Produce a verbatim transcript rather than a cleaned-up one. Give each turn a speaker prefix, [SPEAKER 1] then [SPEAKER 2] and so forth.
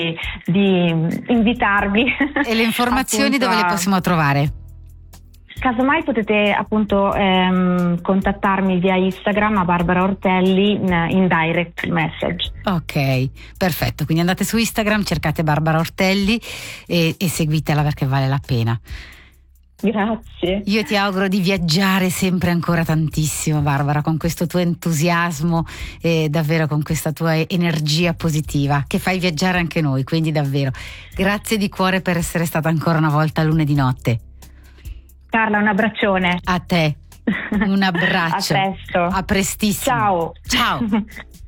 [SPEAKER 1] di invitarvi.
[SPEAKER 2] E le informazioni dove le possiamo trovare?
[SPEAKER 1] Casomai potete appunto ehm, contattarmi via Instagram a Barbara Ortelli in, in direct message.
[SPEAKER 2] Ok, perfetto, quindi andate su Instagram, cercate Barbara Ortelli e, e seguitela perché vale la pena.
[SPEAKER 1] Grazie.
[SPEAKER 2] Io ti auguro di viaggiare sempre ancora tantissimo, Barbara, con questo tuo entusiasmo e davvero con questa tua energia positiva che fai viaggiare anche noi, quindi davvero grazie di cuore per essere stata ancora una volta lunedì notte.
[SPEAKER 1] Carla, un abbraccione.
[SPEAKER 2] A te, un abbraccio.
[SPEAKER 1] A presto.
[SPEAKER 2] A prestissimo.
[SPEAKER 1] Ciao.
[SPEAKER 2] Ciao.